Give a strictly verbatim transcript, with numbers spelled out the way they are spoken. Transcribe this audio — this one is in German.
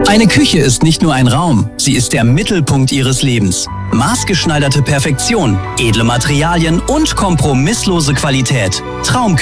Eine Küche ist nicht nur ein Raum, sie ist der Mittelpunkt Ihres Lebens. Maßgeschneiderte Perfektion, edle Materialien und kompromisslose Qualität. Traum